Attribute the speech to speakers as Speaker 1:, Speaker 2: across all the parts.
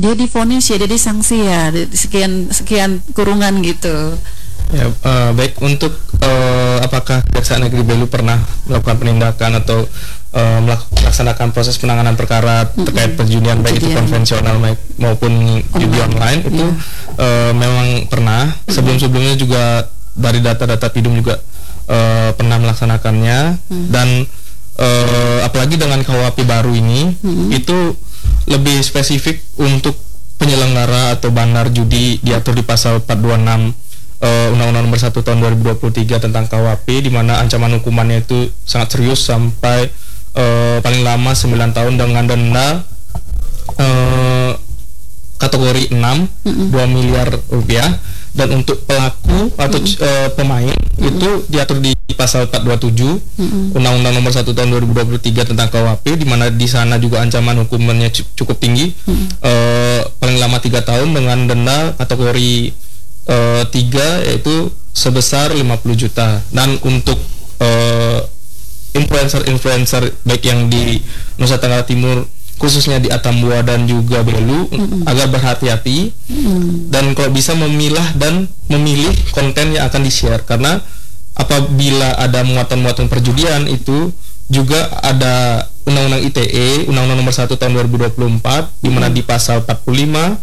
Speaker 1: dia divonis ya, dia disanksi ya, sekian kurungan gitu.
Speaker 2: Ya, baik untuk apakah Kejaksaan Negeri Belu pernah melakukan penindakan atau melaksanakan proses penanganan perkara terkait perjudian baik itu konvensional maupun judi online itu memang pernah. Sebelumnya juga dari data-data PIDUM juga pernah melaksanakannya dan apalagi dengan KUHP baru ini itu lebih spesifik untuk penyelenggara atau bandar judi diatur di pasal 426 Undang-Undang Nomor 1 Tahun 2023 tentang KUHP, di mana ancaman hukumannya itu sangat serius sampai paling lama 9 tahun dengan denda kategori 6 2 miliar rupiah, dan untuk pelaku atau pemain itu diatur di pasal 427 Undang-Undang Nomor 1 Tahun 2023 tentang KUHP, di mana di sana juga ancaman hukumannya cukup tinggi, paling lama 3 tahun dengan denda kategori 3 yaitu sebesar 50 juta. Dan untuk influencer baik yang di Nusa Tenggara Timur khususnya di Atambua dan juga Belu agar berhati-hati dan kalau bisa memilah dan memilih konten yang akan di-share, karena apabila ada muatan-muatan perjudian itu juga ada Undang-Undang ITE, Undang-Undang Nomor 1 Tahun 2024, di mana di pasal 45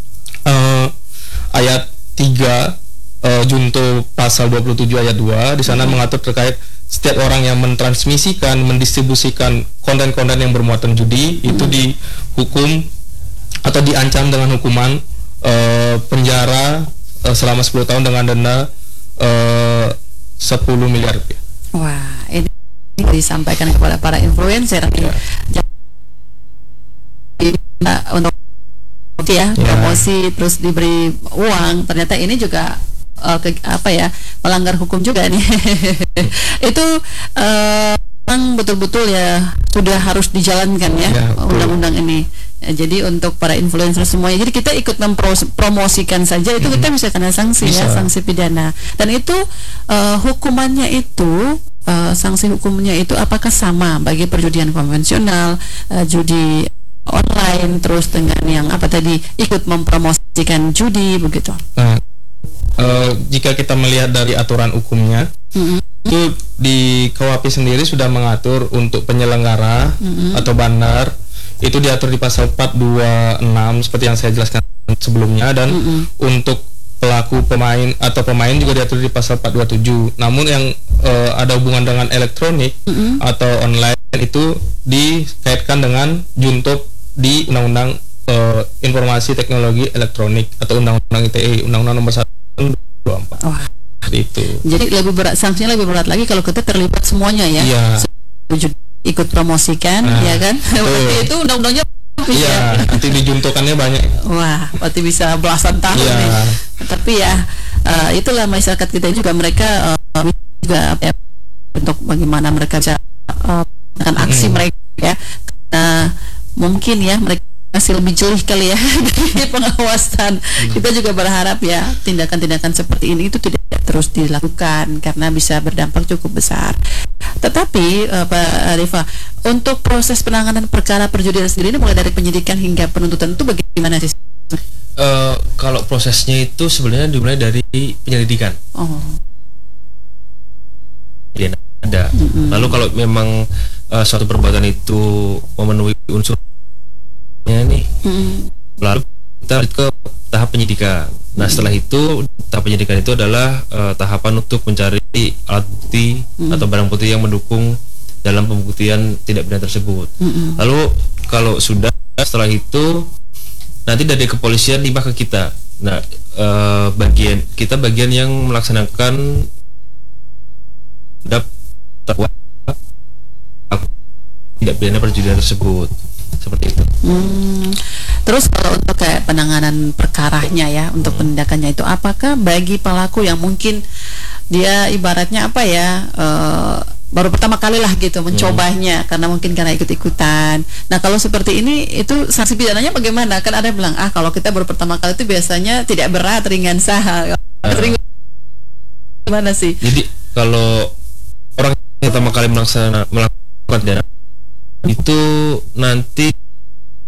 Speaker 2: ayat 3 junto pasal 27 ayat 2 di sana mengatur terkait setiap orang yang mentransmisikan, mendistribusikan konten-konten yang bermuatan judi itu dihukum atau diancam dengan hukuman penjara selama 10 tahun dengan denda 10 miliar rupiah.
Speaker 1: Wah, ini disampaikan kepada para influencer untuk promosi terus diberi uang, ternyata ini juga melanggar hukum juga nih. Itu memang betul-betul ya sudah harus dijalankan ya undang-undang ini. Ya, jadi untuk para influencer semuanya, jadi kita ikut mempromosikan saja itu kita bisa kena sanksi ya, sanksi pidana. Dan itu hukumannya itu sanksi hukumnya itu apakah sama bagi perjudian konvensional, judi online, terus dengan yang ikut mempromosikan judi begitu?
Speaker 2: Jika kita melihat dari aturan hukumnya, itu di KUHP sendiri sudah mengatur untuk penyelenggara atau bandar itu diatur di pasal 426 seperti yang saya jelaskan sebelumnya, dan untuk pelaku pemain juga diatur di pasal 427. Namun yang ada hubungan dengan elektronik atau online itu dikaitkan dengan juntuh di Undang-Undang Informasi Teknologi Elektronik atau Undang-Undang ITE, Undang-Undang Nomor 1 Tahun 2024.
Speaker 1: Wah.
Speaker 2: Itu.
Speaker 1: Jadi lebih berat, sanksinya lebih berat lagi kalau kita terlibat semuanya ya. Ikut promosikan, ya kan? Berarti itu undang-undangnya
Speaker 2: nanti dijuntukannya banyak.
Speaker 1: Wah, berarti bisa belasan tahun nih. Tapi ya itulah masyarakat kita juga, mereka juga untuk bagaimana mereka bisa dengan aksi mereka ya. Mungkin ya mereka masih lebih jeli kali ya dari pengawasan. Kita juga berharap ya tindakan-tindakan seperti ini itu tidak terus dilakukan karena bisa berdampak cukup besar. Tetapi Pak Rifa, untuk proses penanganan perkara perjudian sendiri ini mulai dari penyidikan hingga penuntutan itu bagaimana sih?
Speaker 3: Kalau prosesnya itu sebenarnya dimulai dari penyelidikan. Ya, ada. Lalu kalau memang suatu perbuatan itu memenuhi unsurnya nih, lalu kita ke tahap penyidikan. Nah, setelah itu tahap penyidikan itu adalah tahapan untuk mencari alat bukti atau barang bukti yang mendukung dalam pembuktian tindak pidana tersebut. Lalu kalau sudah, setelah itu nanti dari kepolisian limbah ke kita. Nah, bagian yang melaksanakan tindak pidana perjudian tersebut, seperti itu.
Speaker 1: Terus kalau untuk kayak penanganan perkaranya ya, untuk penindakannya itu apakah bagi pelaku yang mungkin dia ibaratnya baru pertama kali lah gitu mencobanya karena ikut-ikutan. Nah, kalau seperti ini itu sanksi pidananya bagaimana? Kan ada yang bilang kalau kita baru pertama kali itu biasanya tidak berat, ringan saja. Gimana sih?
Speaker 3: Jadi kalau orang pertama kali melakukan pidana itu nanti